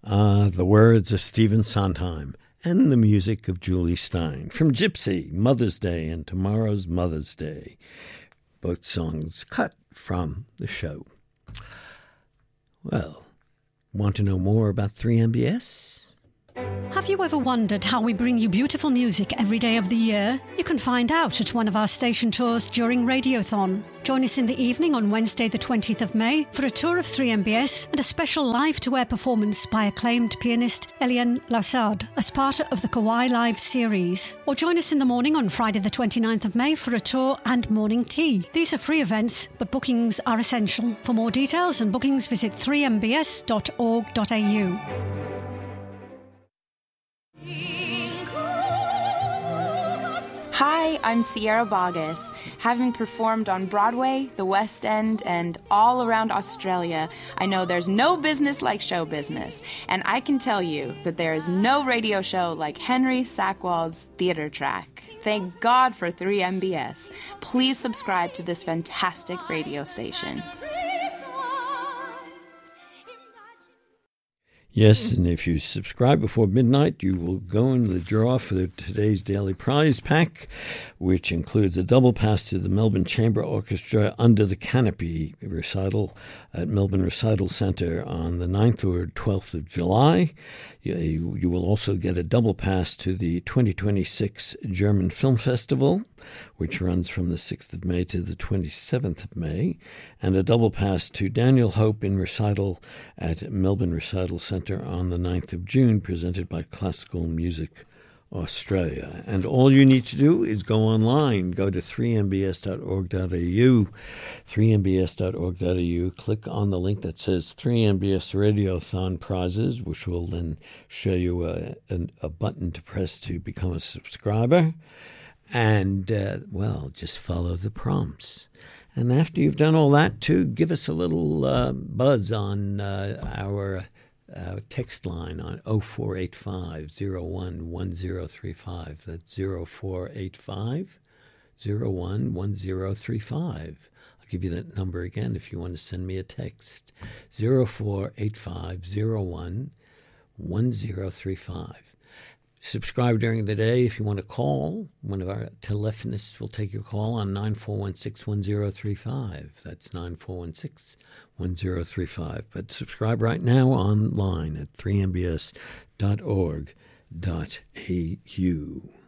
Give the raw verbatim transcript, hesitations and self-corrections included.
Uh, the words of Stephen Sondheim and the music of Julie Stein. From Gypsy, Mother's Day, and Tomorrow's Mother's Day. Both songs cut from the show. Well, want to know more about three M B S? Have you ever wondered how we bring you beautiful music every day of the year? You can find out at one of our station tours during Radiothon. Join us in the evening on Wednesday the twentieth of May for a tour of three M B S and a special live-to-air performance by acclaimed pianist Eliane Lassard as part of the Kauai Live series. Or join us in the morning on Friday the twenty-ninth of May for a tour and morning tea. These are free events, but bookings are essential. For more details and bookings, visit three m b s dot org dot a u. Hi, I'm Sierra Boggess. Having performed on Broadway, the West End, and all around Australia, I know there's no business like show business. And I can tell you that there is no radio show like Henry Sackwald's Theatre Track. Thank God for three M B S. Please subscribe to this fantastic radio station. Yes, and if you subscribe before midnight, you will go into the draw for today's daily prize pack, which includes a double pass to the Melbourne Chamber Orchestra Under the Canopy recital at Melbourne Recital Centre on the ninth or twelfth of July. You, you will also get a double pass to the twenty twenty-six German Film Festival, which runs from the sixth of May to the twenty-seventh of May, and a double pass to Daniel Hope in recital at Melbourne Recital Centre on the ninth of June, presented by Classical Music Australia. And all you need to do is go online, go to three m b s dot org dot a u, three m b s dot org dot a u, click on the link that says three M B S Radiothon Prizes, which will then show you a, a, a button to press to become a subscriber. And, uh, well, just follow the prompts. And after you've done all that, too, give us a little uh, buzz on uh, our uh, text line on oh four eight five, oh one, one oh three five. That's oh four eight five, oh one, one oh three five. I'll give you that number again if you want to send me a text. oh four eight five, oh one, one oh three five. Subscribe during the day if you want to call. One of our telephonists will take your call on nine four one six, one oh three five. That's nine four one six, one oh three five. But subscribe right now online at three m b s dot org dot a u.